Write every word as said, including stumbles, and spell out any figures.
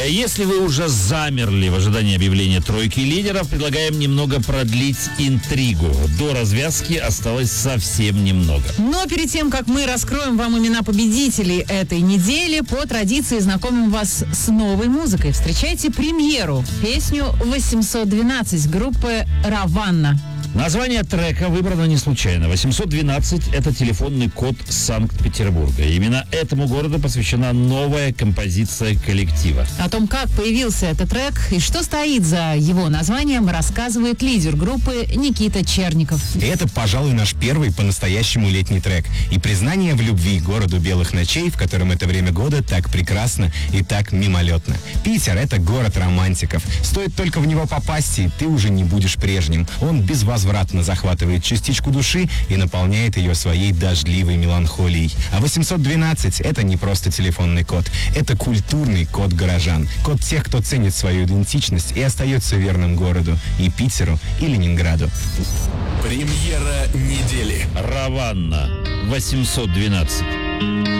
Если вы уже замерли в ожидании объявления тройки лидеров, предлагаем немного продлить интригу. До развязки осталось совсем немного. Но перед тем, как мы раскроем вам имена победителей этой недели, по традиции знакомим вас с новой музыкой. Встречайте премьеру, песню восемьсот двенадцать группы «Раванна». Название трека выбрано не случайно. восемьсот двенадцать – это телефонный код Санкт-Петербурга. Именно этому городу посвящена новая композиция коллектива. О том, как появился этот трек и что стоит за его названием, рассказывает лидер группы Никита Черников. Это, пожалуй, наш первый по-настоящему летний трек. И признание в любви городу белых ночей, в котором это время года так прекрасно и так мимолетно. Питер – это город романтиков. Стоит только в него попасть, и ты уже не будешь прежним. Он безвозвратно захватывает частичку души и наполняет ее своей дождливой меланхолией. А восемьсот двенадцать – это не просто телефонный код. Это культурный код горожан. Код тех, кто ценит свою идентичность и остается верным городу. И Питеру, и Ленинграду. Премьера недели. «Раванна» восемьсот двенадцать.